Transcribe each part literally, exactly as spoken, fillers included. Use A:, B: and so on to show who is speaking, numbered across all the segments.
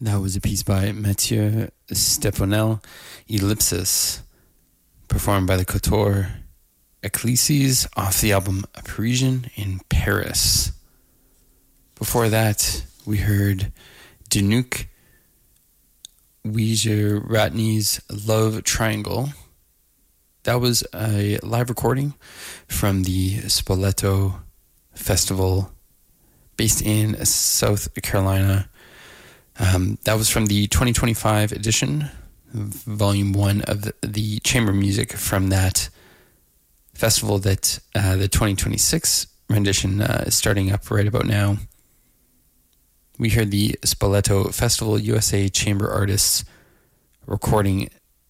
A: That was a piece by Mathieu Steponel, Ellipsis, performed by the Couture Ecclesies off the album Parisian in Paris. Before that, we heard Danuk Wijeratne's Love Triangle. That was a live recording from the Spoleto Festival based in South Carolina. Um, that was from the twenty twenty-five edition, volume one of the, the chamber music from that festival that uh, the twenty twenty-six rendition uh, is starting up right about now. We heard the Spoleto Festival U S A Chamber Artists recording.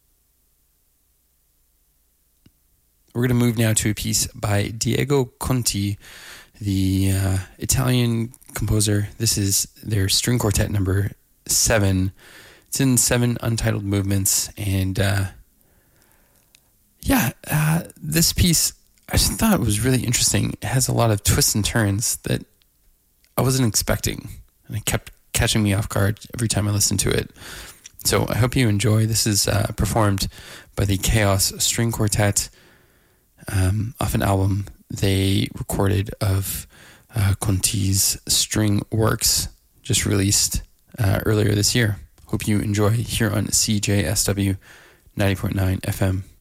A: We're going to move now to a piece by Diego Conti, the uh, Italian composer. This is their string quartet number seven. It's in seven untitled movements, and uh, yeah, uh, this piece I just thought was really interesting. It has a lot of twists and turns that I wasn't expecting, and it kept catching me off guard every time I listened to it. So I hope you enjoy. This is uh, performed by the Chaos String Quartet um, off an album they recorded of uh, Conti's string works, just released uh, earlier this year. Hope you enjoy here on C J S W ninety point nine F M.